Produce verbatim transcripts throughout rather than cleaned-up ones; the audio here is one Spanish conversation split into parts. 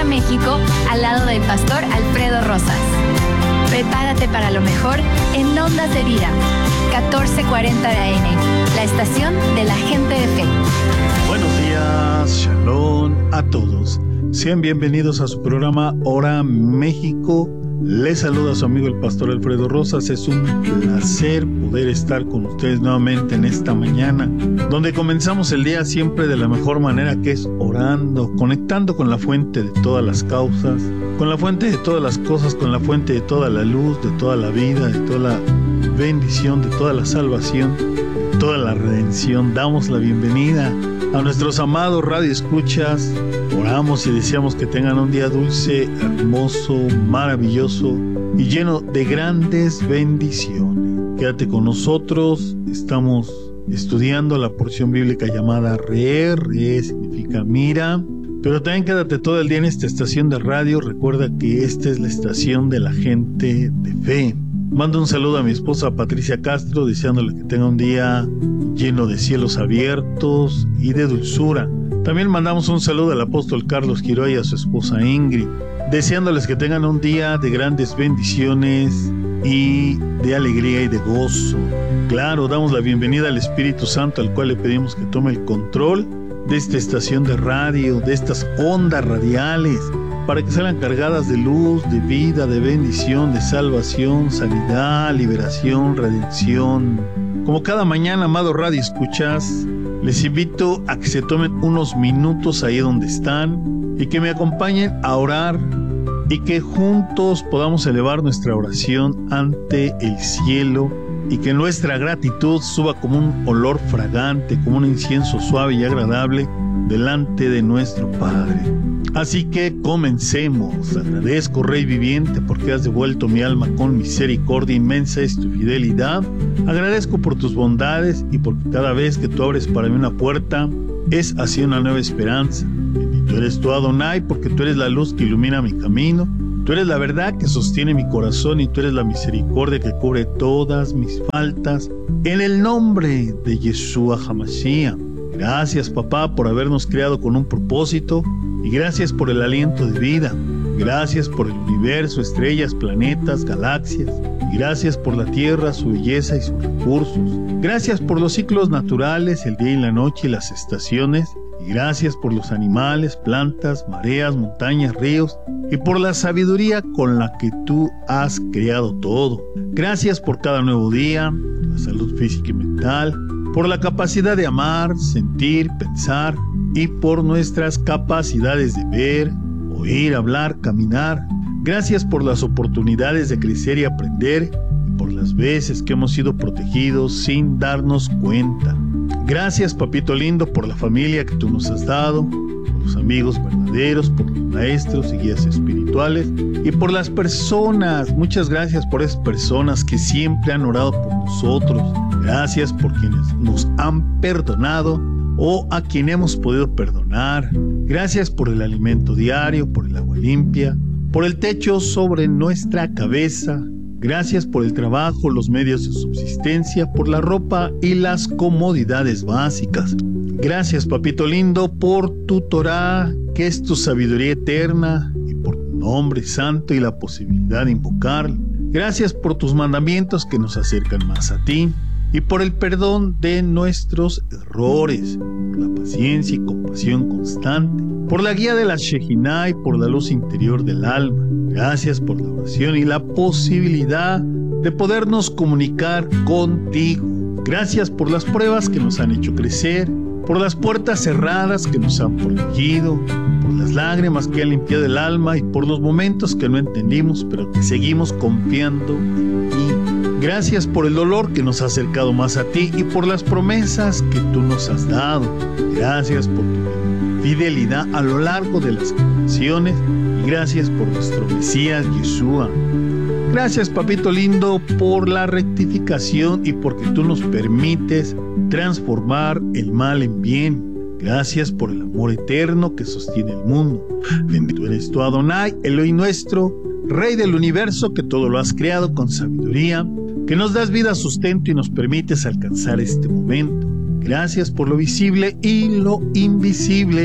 Hora México al lado del pastor Alfredo Rosas. Prepárate para lo mejor en Ondas de Vida, catorce cuarenta de A M, la estación de la gente de fe. Buenos días, shalom a todos. Sean bienvenidos a su programa Hora México. Les saluda su amigo el pastor Alfredo Rosas. Es un placer poder estar con ustedes nuevamente en esta mañana, donde comenzamos el día siempre de la mejor manera, que es orando, conectando con la fuente de todas las causas, con la fuente de todas las cosas, con la fuente de toda la luz, de toda la vida, de toda la bendición, de toda la salvación, de toda la redención. Damos la bienvenida a nuestros amados radioescuchas. Oramos y deseamos que tengan un día dulce, hermoso, maravilloso y lleno de grandes bendiciones. Quédate con nosotros. Estamos estudiando la porción bíblica llamada Re. Re significa mira. Pero también quédate todo el día en esta estación de radio. Recuerda que esta es la estación de la gente de fe. Mando un saludo a mi esposa Patricia Castro, deseándole que tenga un día lleno de cielos abiertos y de dulzura. También mandamos un saludo al apóstol Carlos Quiroga y a su esposa Ingrid, deseándoles que tengan un día de grandes bendiciones y de alegría y de gozo. Claro, damos la bienvenida al Espíritu Santo, al cual le pedimos que tome el control de esta estación de radio, de estas ondas radiales, para que salgan cargadas de luz, de vida, de bendición, de salvación, sanidad, liberación, redención. Como cada mañana, amado radio escuchas, les invito a que se tomen unos minutos ahí donde están y que me acompañen a orar y que juntos podamos elevar nuestra oración ante el cielo y que nuestra gratitud suba como un olor fragante, como un incienso suave y agradable delante de nuestro Padre. Así que comencemos. Agradezco, Rey viviente, porque has devuelto mi alma con misericordia, inmensa es tu fidelidad. Agradezco por tus bondades y porque cada vez que tú abres para mí una puerta es así una nueva esperanza. Bendito eres tú, Adonai, porque tú eres la luz que ilumina mi camino. Tú eres la verdad que sostiene mi corazón y tú eres la misericordia que cubre todas mis faltas. En el nombre de Yeshua HaMashiach. Gracias, papá, por habernos creado con un propósito. Y gracias por el aliento de vida. Gracias por el universo, estrellas, planetas, galaxias. Y gracias por la tierra, su belleza y sus recursos. Gracias por los ciclos naturales, el día y la noche y las estaciones. Y gracias por los animales, plantas, mareas, montañas, ríos. Y por la sabiduría con la que tú has creado todo. Gracias por cada nuevo día, la salud física y mental, por la capacidad de amar, sentir, pensar, y por nuestras capacidades de ver, oír, hablar, caminar. Gracias por las oportunidades de crecer y aprender, y por las veces que hemos sido protegidos sin darnos cuenta. Gracias, papito lindo, por la familia que tú nos has dado, por los amigos verdaderos, por los maestros y guías espirituales, y por las personas. Muchas gracias por esas personas que siempre han orado por nosotros. Gracias por quienes nos han perdonado o a quien hemos podido perdonar. Gracias por el alimento diario, por el agua limpia, por el techo sobre nuestra cabeza. Gracias por el trabajo, los medios de subsistencia, por la ropa y las comodidades básicas. Gracias, papito lindo, por tu Torah, que es tu sabiduría eterna, y por tu nombre santo y la posibilidad de invocarlo. Gracias por tus mandamientos que nos acercan más a ti, y por el perdón de nuestros errores, por la paciencia y compasión constante, por la guía de la Shejinah y por la luz interior del alma. Gracias por la oración y la posibilidad de podernos comunicar contigo. Gracias por las pruebas que nos han hecho crecer, por las puertas cerradas que nos han protegido, por las lágrimas que han limpiado el alma y por los momentos que no entendimos, pero que seguimos confiando en ti. Gracias por el dolor que nos ha acercado más a ti y por las promesas que tú nos has dado. Gracias por tu fidelidad a lo largo de las generaciones y gracias por nuestro Mesías Yeshua. Gracias, papito lindo, por la rectificación y porque tú nos permites transformar el mal en bien. Gracias por el amor eterno que sostiene el mundo. Bendito eres tú, Adonai, Elohim nuestro, Rey del universo, que todo lo has creado con sabiduría, que nos das vida, sustento y nos permites alcanzar este momento. Gracias por lo visible y lo invisible.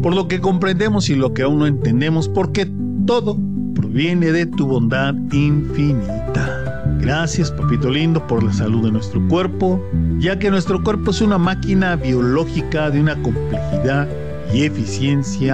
por lo que comprendemos y lo que aún no entendemos, porque todo proviene de tu bondad infinita. Gracias, papito lindo, por la salud de nuestro cuerpo, ya que nuestro cuerpo es una máquina biológica de una complejidad y eficiencia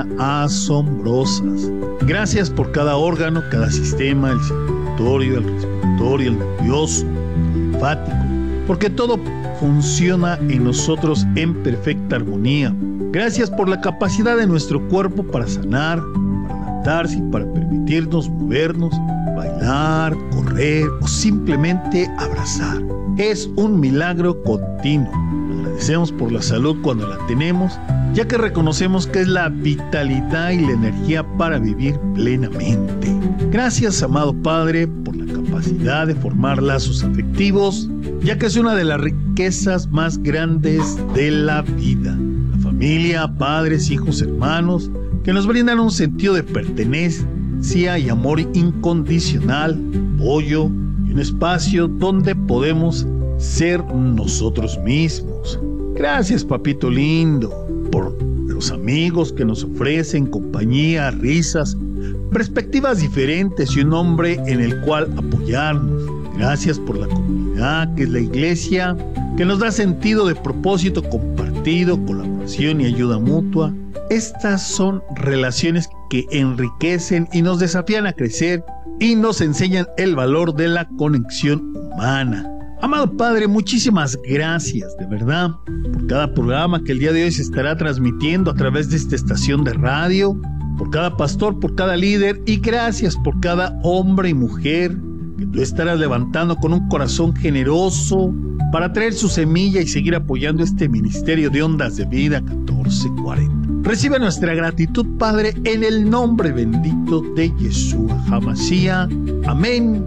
asombrosas. Gracias por cada órgano, cada sistema, el circulatorio, el respiratorio, el nervioso, el linfático, porque todo funciona en nosotros en perfecta armonía. Gracias por la capacidad de nuestro cuerpo para sanar, para adaptarse y para permitirnos movernos, bailar, correr o simplemente abrazar. Es un milagro continuo. Agradecemos por la salud cuando la tenemos, ya que reconocemos que es la vitalidad y la energía para vivir plenamente. Gracias, amado Padre, por la capacidad de formar lazos afectivos, ya que es una de las riquezas más grandes de la vida. La familia, padres, hijos, hermanos, que nos brindan un sentido de pertenencia y amor incondicional, apoyo y un espacio donde podemos ser nosotros mismos. Gracias, papito lindo, por los amigos que nos ofrecen compañía, risas, perspectivas diferentes y un hombre en el cual apoyarnos. Gracias por la comunidad que es la iglesia, que nos da sentido de propósito compartido, colaboración y ayuda mutua. Estas son relaciones que enriquecen y nos desafían a crecer y nos enseñan el valor de la conexión humana. Amado Padre, muchísimas gracias, de verdad, por cada programa que el día de hoy se estará transmitiendo a través de esta estación de radio, por cada pastor, por cada líder, y gracias por cada hombre y mujer que tú estarás levantando con un corazón generoso para traer su semilla y seguir apoyando este ministerio de Ondas de Vida catorce cuarenta. Recibe nuestra gratitud, Padre, en el nombre bendito de Yeshua HaMashiach. Amén,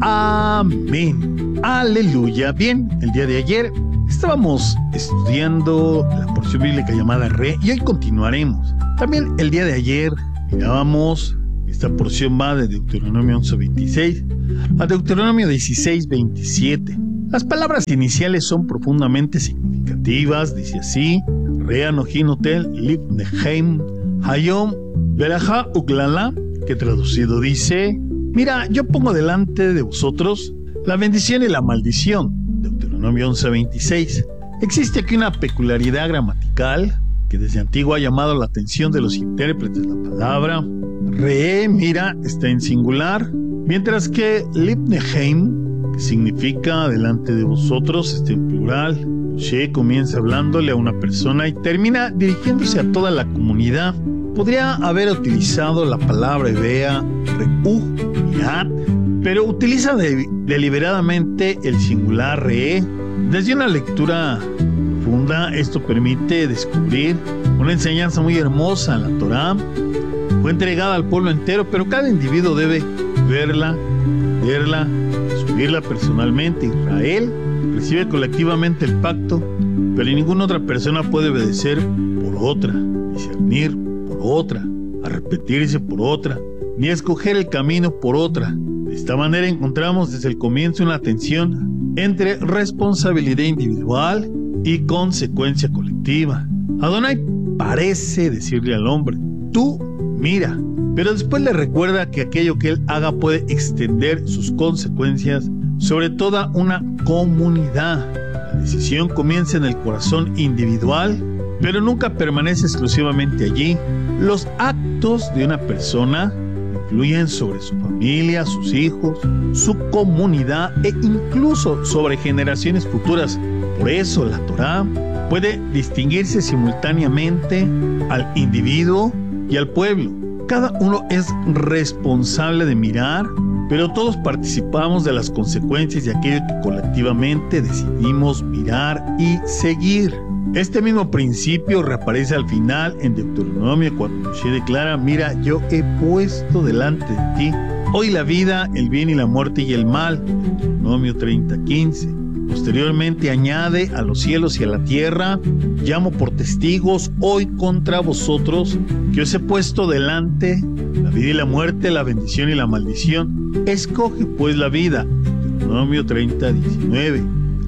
amén, aleluya. Bien, el día de ayer estábamos estudiando la porción bíblica llamada Re, y hoy continuaremos. También el día de ayer mirábamos, esta porción va de Deuteronomio once veintiséis a Deuteronomio dieciséis veintisiete. Las palabras iniciales son profundamente significativas, dice así: Re Anohin Hotel Livnehem Hayom Berajá Uglala, que traducido dice: mira, yo pongo delante de vosotros la bendición y la maldición. Deuteronomio once veintiséis. Existe aquí una peculiaridad gramatical que desde antiguo ha llamado la atención de los intérpretes. La palabra Re, mira, está en singular, mientras que Livnehem, que significa delante de vosotros, está en plural. Moshe comienza hablándole a una persona y termina dirigiéndose a toda la comunidad. Podría haber utilizado la palabra hebrea Re'u, mirad, pero utiliza de, deliberadamente el singular Re. Desde una lectura profunda, esto permite descubrir una enseñanza muy hermosa en la Torá. Fue entregada al pueblo entero, pero cada individuo debe verla, entenderla, asumirla personalmente. Israel recibe colectivamente el pacto, pero ninguna otra persona puede obedecer por otra, discernir por otra, arrepentirse por otra, ni escoger el camino por otra. De esta manera encontramos desde el comienzo una tensión entre responsabilidad individual y consecuencia colectiva. Adonai parece decirle al hombre: tú mira, pero después le recuerda que aquello que él haga puede extender sus consecuencias sobre toda una comunidad. La decisión comienza en el corazón individual, pero nunca permanece exclusivamente allí. Los actos de una persona influyen sobre su familia, sus hijos, su comunidad e incluso sobre generaciones futuras. Por eso la Torá puede distinguirse simultáneamente al individuo y al pueblo. Cada uno es responsable de mirar, pero todos participamos de las consecuencias de aquello que colectivamente decidimos mirar y seguir. Este mismo principio reaparece al final en Deuteronomio cuando Moshe declara: mira, yo he puesto delante de ti hoy la vida, el bien y la muerte y el mal. Deuteronomio treinta quince. Posteriormente añade: a los cielos y a la tierra llamo por testigos hoy contra vosotros que os he puesto delante la vida y la muerte, la bendición y la maldición. Escoge pues la vida. Deuteronomio treinta diecinueve.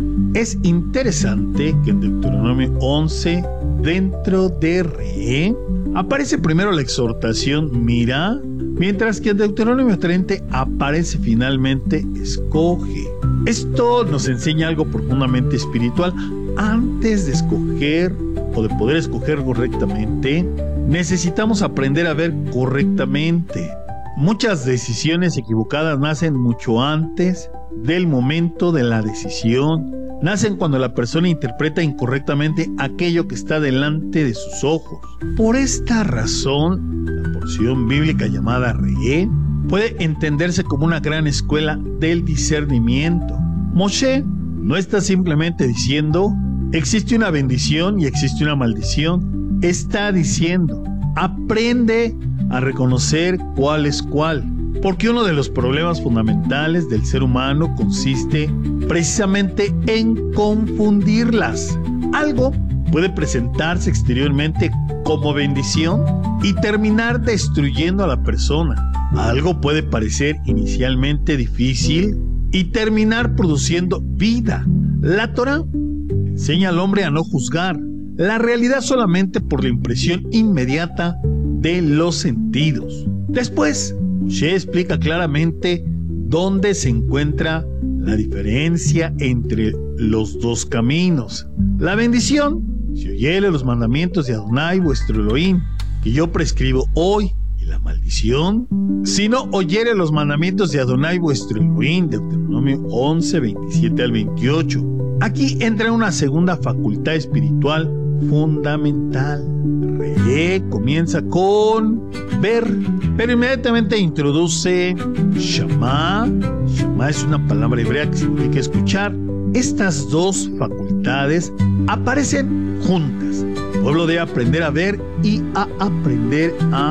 Es interesante que en Deuteronomio once, dentro de Re, aparece primero la exhortación mira, mientras que en Deuteronomio treinta aparece finalmente escoge. Esto nos enseña algo profundamente espiritual. Antes de escoger o de poder escoger correctamente, necesitamos aprender a ver correctamente. Muchas decisiones equivocadas nacen mucho antes del momento de la decisión. Nacen cuando la persona interpreta incorrectamente aquello que está delante de sus ojos. Por esta razón, la porción bíblica llamada Re'é puede entenderse como una gran escuela del discernimiento. Moshe no está simplemente diciendo existe una bendición y existe una maldición. Está diciendo aprende a reconocer cuál es cuál. Porque uno de los problemas fundamentales del ser humano consiste precisamente en confundirlas. Algo puede presentarse exteriormente como bendición y terminar destruyendo a la persona. Algo puede parecer inicialmente difícil y terminar produciendo vida. La Torá enseña al hombre a no juzgar la realidad solamente por la impresión inmediata de los sentidos. Después, Moshe explica claramente dónde se encuentra la diferencia entre los dos caminos. La bendición, si oyere los mandamientos de Adonai vuestro Elohim, que yo prescribo hoy, y la maldición, si no oyere los mandamientos de Adonai vuestro Elohim, Deuteronomio once, veintisiete al veintiocho. Aquí entra una segunda facultad espiritual fundamental. Re'é comienza con ver, pero inmediatamente introduce Shama. Shama es una palabra hebrea que significa escuchar. Estas dos facultades aparecen juntas. El pueblo debe aprender a ver y a aprender a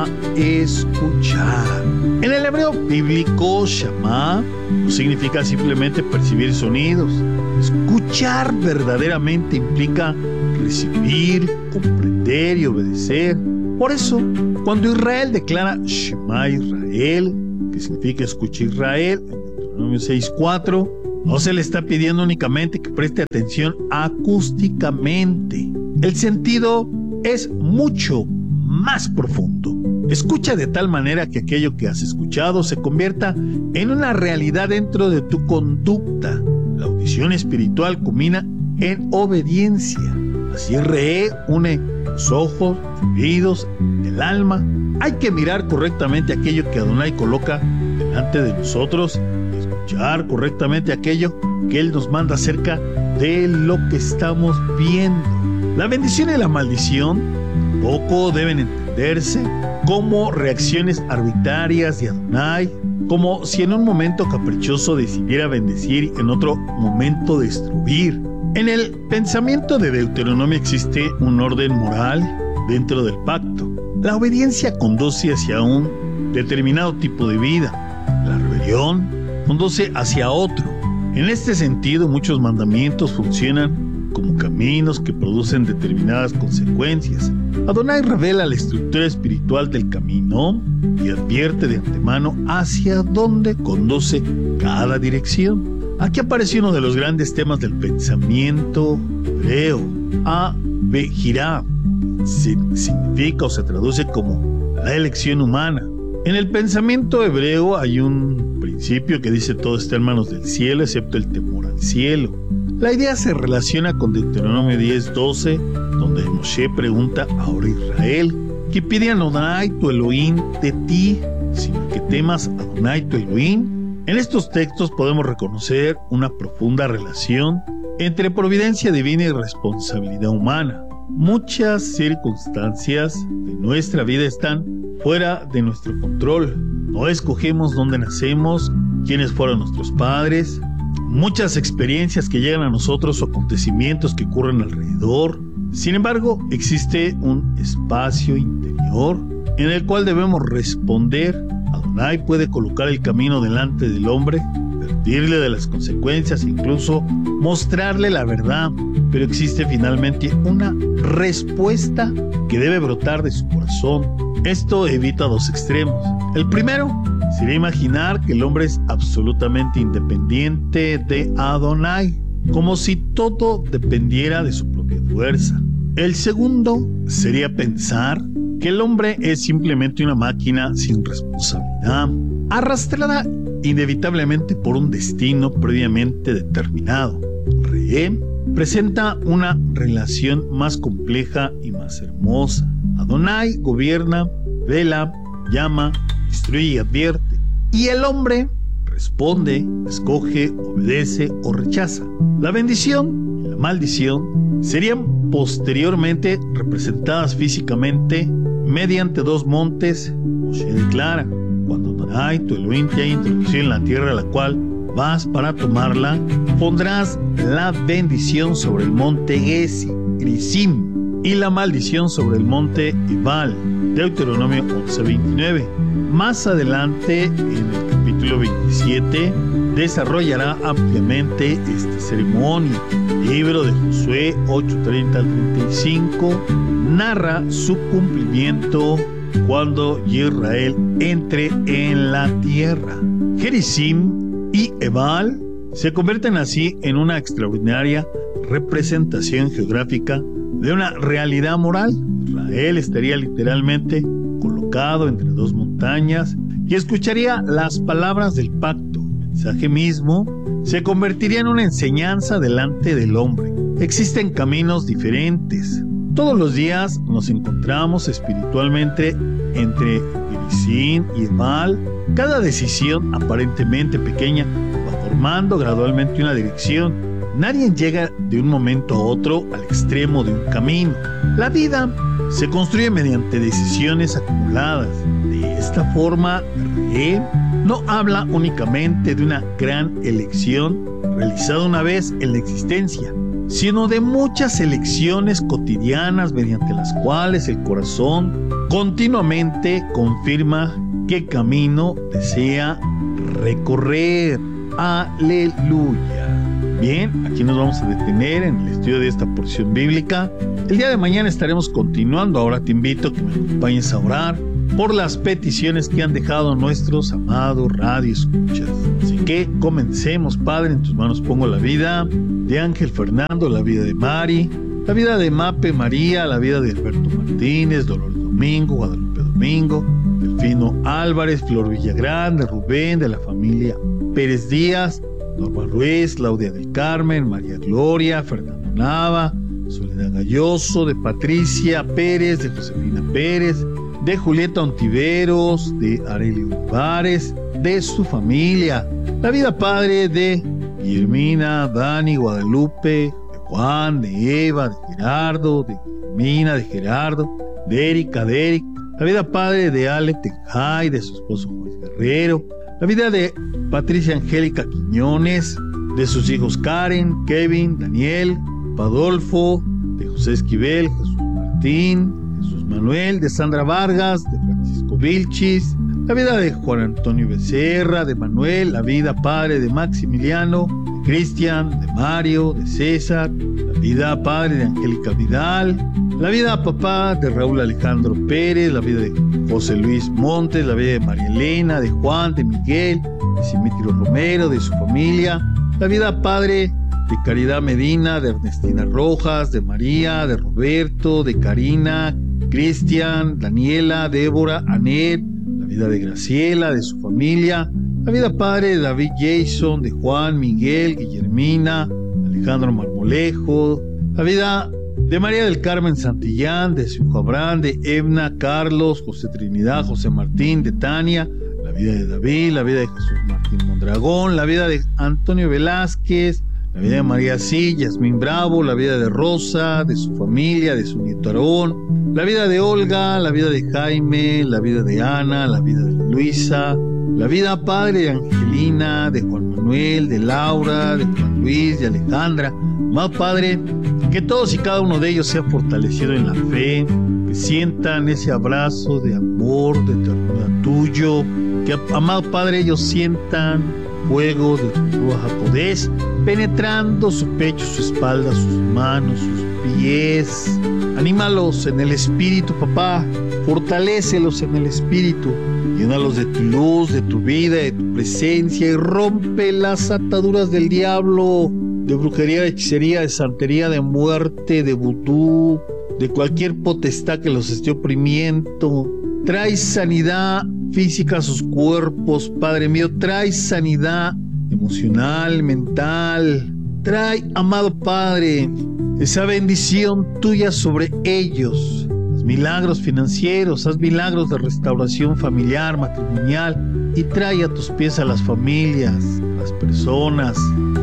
escuchar. En el hebreo bíblico, Shama no significa simplemente percibir sonidos. Escuchar verdaderamente implica recibir, comprender y obedecer. Por eso, cuando Israel declara Shema Israel, que significa escucha Israel, en Deuteronomio seis cuatro, no se le está pidiendo únicamente que preste atención acústicamente. El sentido es mucho más profundo. Escucha de tal manera que aquello que has escuchado se convierta en una realidad dentro de tu conducta. La audición espiritual culmina en obediencia. Así Re'é une los ojos, los oídos, el alma. Hay que mirar correctamente aquello que Adonai coloca delante de nosotros, escuchar correctamente aquello que Él nos manda acerca de lo que estamos viendo. La bendición y la maldición poco deben entenderse como reacciones arbitrarias de Adonai, como si en un momento caprichoso decidiera bendecir y en otro momento destruir. En el pensamiento de Deuteronomio existe un orden moral dentro del pacto. La obediencia conduce hacia un determinado tipo de vida. La rebelión conduce hacia otro. En este sentido, muchos mandamientos funcionan como caminos que producen determinadas consecuencias. Adonai revela la estructura espiritual del camino y advierte de antemano hacia dónde conduce cada dirección. Aquí aparece uno de los grandes temas del pensamiento hebreo. A-Behirá significa o se traduce como la elección humana. En el pensamiento hebreo hay un principio que dice todo está en manos del cielo excepto el temor al cielo. La idea se relaciona con Deuteronomio diez doce, donde Moshe pregunta ahora Israel, que pide a Adonai tu Elohim de ti, sino que temas a Adonai tu Elohim. En estos textos podemos reconocer una profunda relación entre providencia divina y responsabilidad humana. Muchas circunstancias de nuestra vida están fuera de nuestro control. No escogemos dónde nacemos, quiénes fueron nuestros padres. Muchas experiencias que llegan a nosotros o acontecimientos que ocurren alrededor. Sin embargo, existe un espacio interior en el cual debemos responder. Adonai puede colocar el camino delante del hombre, advertirle de las consecuencias, incluso mostrarle la verdad, pero existe finalmente una respuesta que debe brotar de su corazón. Esto evita dos extremos. El primero sería imaginar que el hombre es absolutamente independiente de Adonai, como si todo dependiera de su propia fuerza. El segundo sería pensar que el hombre es simplemente una máquina sin responsabilidad, arrastrada inevitablemente por un destino previamente determinado. Re presenta una relación más compleja y más hermosa. Adonai gobierna, vela, llama, instruye y advierte. Y el hombre responde, escoge, obedece o rechaza. La bendición y la maldición serían posteriormente representadas físicamente mediante dos montes. Moshe declara: cuando Adonai, tu Elohim, te haya introducido en la tierra a la cual vas para tomarla, pondrás la bendición sobre el monte Gerizim y la maldición sobre el monte Ebal. Deuteronomio once veintinueve. Más adelante, en el capítulo veintisiete, desarrollará ampliamente esta ceremonia. El libro de Josué ocho treinta al treinta y cinco narra su cumplimiento cuando Israel entre en la tierra. Gerizim y Ebal se convierten así en una extraordinaria representación geográfica de una realidad moral. Israel estaría literalmente colocado entre dos montañas y escucharía las palabras del pacto. El mensaje mismo se convertiría en una enseñanza delante del hombre. Existen caminos diferentes. Todos los días nos encontramos espiritualmente entre Gerizim y Ebal. Cada decisión aparentemente pequeña va formando gradualmente una dirección. Nadie llega de un momento a otro al extremo de un camino. La vida se construye mediante decisiones acumuladas. De esta forma, Re no habla únicamente de una gran elección realizada una vez en la existencia, sino de muchas elecciones cotidianas mediante las cuales el corazón continuamente confirma qué camino desea recorrer. Aleluya. Bien, aquí nos vamos a detener en el estudio de esta porción bíblica. El día de mañana estaremos continuando. Ahora te invito a que me acompañes a orar por las peticiones que han dejado nuestros amados radioescuchas. Así que comencemos. Padre, en tus manos pongo la vida de Ángel Fernando, la vida de Mari, la vida de Mape María, la vida de Alberto Martínez, Dolores Domingo, Guadalupe Domingo, Delfino Álvarez, Flor Villagrán, de Rubén, de la familia Pérez Díaz, Norma Ruiz, Claudia del Carmen, María Gloria, Fernando Nava, Soledad Galloso, de Patricia Pérez, de Josefina Pérez, de Julieta Ontiveros, de Arelio Olivares, de su familia. La vida, Padre, de Guillermina, Dani, Guadalupe, de Juan, de Eva, de Gerardo, de Guillermina, de Gerardo, de Erika, de Eric. La vida, Padre, de Ale Tenjay, de su esposo Luis Guerrero. La vida de Patricia Angélica Quiñones, de sus hijos Karen, Kevin, Daniel, Padolfo, de José Esquivel, Jesús Martín, Jesús Manuel, de Sandra Vargas, de Francisco Vilchis. La vida de Juan Antonio Becerra, de Manuel. La vida, Padre, de Maximiliano, de Cristian, de Mario, de César. La vida, Padre, de Angélica Vidal. La vida, Papá, de Raúl Alejandro Pérez. La vida de José Luis Montes. La vida de María Elena, de Juan, de Miguel, de Simitrio Romero, de su familia. La vida, Padre, de Caridad Medina, de Ernestina Rojas, de María, de Roberto, de Karina, Cristian, Daniela, Débora, Anet. La vida de Graciela, de su familia. La vida, Padre, de David Jason, de Juan, Miguel, Guillermina, Alejandro Marmolejo. La vida de María del Carmen Santillán, de su hijo Abraham, de Evna, Carlos, José Trinidad, José Martín, de Tania. La vida de David, la vida de Jesús Martín Mondragón, la vida de Antonio Velázquez, la vida de María Sí, Yasmín Bravo, la vida de Rosa, de su familia, de su nieto Aarón, la vida de Olga, la vida de Jaime, la vida de Ana, la vida de Luisa, la vida, Padre, de Angelina, de Juan Manuel, de Laura, de Juan Luis, de Alejandra. Más, Padre, que todos y cada uno de ellos sea fortalecido en la fe, que sientan ese abrazo de amor, de ternura tuyo, que, amado Padre, ellos sientan fuego de tu Ruach HaKodesh penetrando su pecho, su espalda, sus manos, sus pies. Anímalos en el espíritu, papá, fortalécelos en el espíritu, llénalos de tu luz, de tu vida, de tu presencia, y rompe las ataduras del diablo, de brujería, de hechicería, de santería, de muerte, de vudú, de cualquier potestad que los esté oprimiendo. Trae sanidad física a sus cuerpos, Padre mío. Trae sanidad emocional, mental. Trae, amado Padre, esa bendición tuya sobre ellos. Haz milagros financieros, haz milagros de restauración familiar, matrimonial, y trae a tus pies a las familias, a las personas.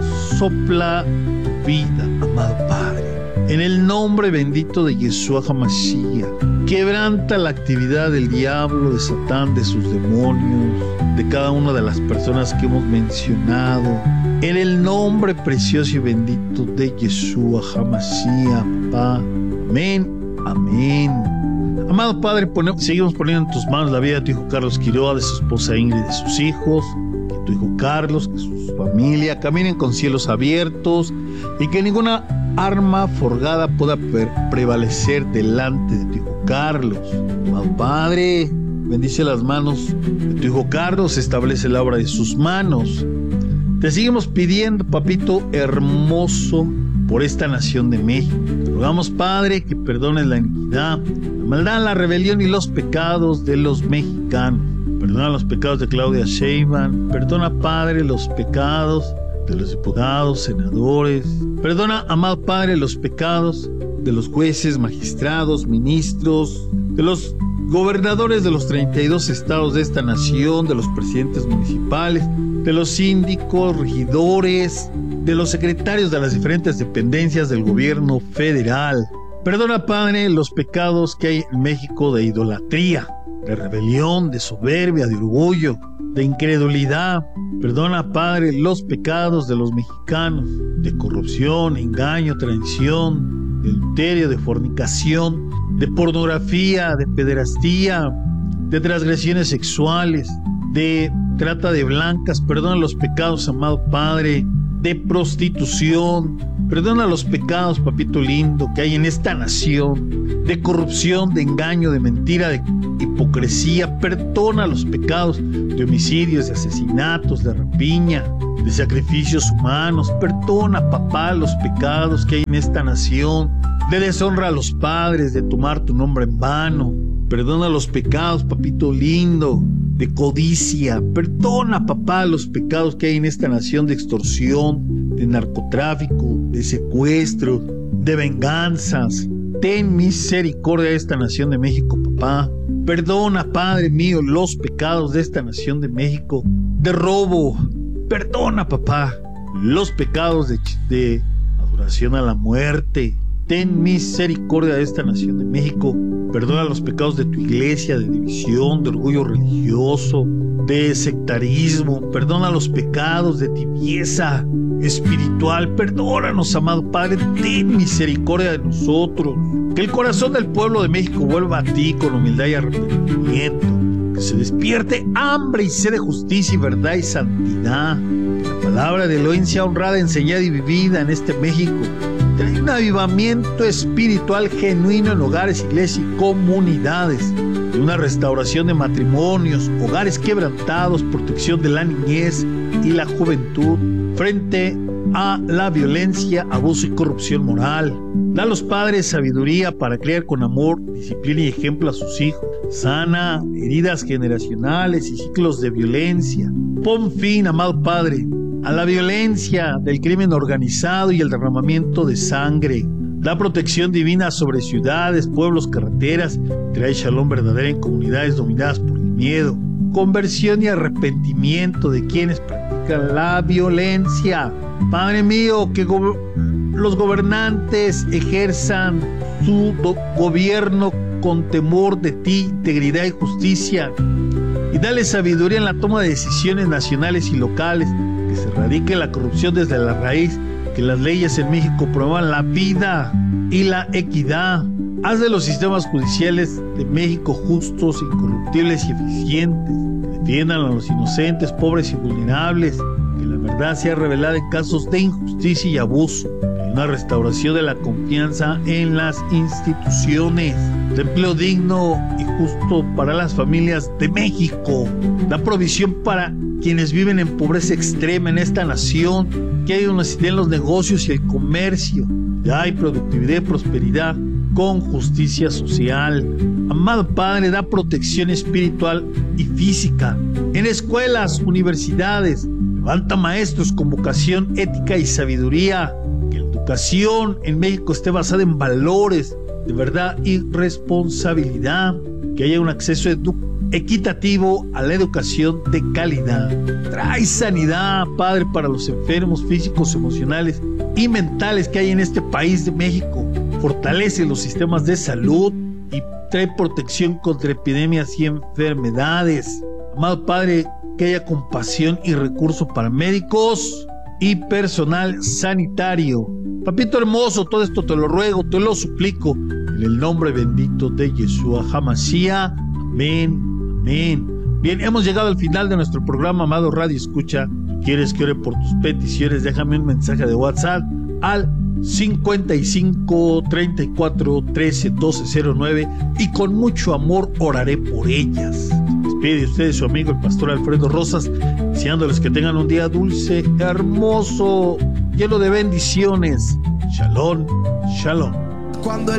Sopla vida, amado Padre. En el nombre bendito de Yeshua HaMashiach, quebranta la actividad del diablo, de Satán, de sus demonios, de cada una de las personas que hemos mencionado. En el nombre precioso y bendito de Yeshua HaMashiach, papá. Amén, amén. Amado Padre, ponemos, seguimos poniendo en tus manos la vida de tu hijo Carlos Quiroga, de su esposa Ingrid, de sus hijos. Que tu hijo Carlos, que su familia caminen con cielos abiertos y que ninguna arma forjada pueda pre- prevalecer delante de tu hijo Carlos. Amado Padre, bendice las manos de tu hijo Carlos, establece la obra de sus manos. Te seguimos pidiendo, papito hermoso, por esta nación de México. Te rogamos, Padre, que perdones la iniquidad, la maldad, la rebelión y los pecados de los mexicanos. Perdona los pecados de Claudia Sheinbaum. Perdona, Padre, los pecados de los diputados, senadores. Perdona, amado Padre, los pecados de los jueces, magistrados, ministros, de los gobernadores de los treinta y dos estados de esta nación, de los presidentes municipales, de los síndicos, regidores, de los secretarios de las diferentes dependencias del gobierno federal. Perdona, Padre, los pecados que hay en México de idolatría, de rebelión, de soberbia, de orgullo, de incredulidad. Perdona, Padre, los pecados de los mexicanos, de corrupción, engaño, traición, de adulterio, de fornicación, de pornografía, de pederastía, de transgresiones sexuales, de trata de blancas. Perdona los pecados, amado Padre, de prostitución. Perdona los pecados, papito lindo, que hay en esta nación, de corrupción, de engaño, de mentira, de hipocresía. Perdona los pecados de homicidios, de asesinatos, de rapiña, de sacrificios humanos. Perdona, papá, los pecados que hay en esta nación, de deshonra a los padres, de tomar tu nombre en vano. Perdona los pecados, papito lindo, de codicia. Perdona, papá, los pecados que hay en esta nación, de extorsión, de narcotráfico, de secuestro, de venganzas. Ten misericordia de esta nación de México, papá. Perdona, Padre mío, los pecados de esta nación de México, de robo. Perdona, papá, los pecados de, de adoración a la muerte. Ten misericordia de esta nación de México. Perdona los pecados de tu iglesia, de división, de orgullo religioso, de sectarismo. Perdona los pecados de tibieza espiritual. Perdónanos, amado Padre. Ten misericordia de nosotros. Que el corazón del pueblo de México vuelva a ti con humildad y arrepentimiento. Que se despierte hambre y sed de justicia y verdad y santidad. Que la palabra de Elohim sea honrada, enseñada y vivida en este México. Trae un avivamiento espiritual genuino en hogares, iglesias y comunidades. De una restauración de matrimonios, hogares quebrantados, protección de la niñez y la juventud frente a la violencia, abuso y corrupción moral. Da a los padres sabiduría para criar con amor, disciplina y ejemplo a sus hijos. Sana heridas generacionales y ciclos de violencia. Pon fin, amado Padre, a la violencia del crimen organizado y el derramamiento de sangre. Da protección divina sobre ciudades, pueblos, carreteras. Trae shalom verdadera en comunidades dominadas por el miedo. Conversión y arrepentimiento de quienes practican la violencia. Padre mío, que go- los gobernantes ejerzan su do- gobierno con temor de ti, integridad y justicia. Y dale sabiduría en la toma de decisiones nacionales y locales. Que se erradique la corrupción desde la raíz, que las leyes en México promuevan la vida y la equidad. Haz de los sistemas judiciales de México justos, incorruptibles y eficientes, que defiendan a los inocentes, pobres y vulnerables, que la verdad sea revelada en casos de injusticia y abuso, que haya una restauración de la confianza en las instituciones, de empleo digno y justo para las familias de México, da provisión para quienes viven en pobreza extrema en esta nación, que haya una idea en los negocios y el comercio, que hay productividad y prosperidad, con justicia social. Amado Padre, da protección espiritual y física en escuelas, universidades. Levanta maestros con vocación, ética y sabiduría. Que la educación en México esté basada en valores de verdad y responsabilidad. Que haya un acceso edu- equitativo a la educación de calidad. Trae sanidad, Padre, para los enfermos físicos, emocionales y mentales que hay en este país de México. Fortalece los sistemas de salud y trae protección contra epidemias y enfermedades. Amado Padre, que haya compasión y recursos para médicos y personal sanitario. Papito hermoso, todo esto te lo ruego, te lo suplico, en el nombre bendito de Yeshua HaMashiach. Amén, amén. Bien, hemos llegado al final de nuestro programa, amado Radio Escucha. Si quieres que ore por tus peticiones, déjame un mensaje de WhatsApp al cincuenta y cinco, treinta y cuatro, trece, doce, cero nueve y con mucho amor oraré por ellas. Despide ustedes su amigo el pastor Alfredo Rosas, deseándoles que tengan un día dulce, hermoso, lleno de bendiciones. Shalom, shalom. Cuando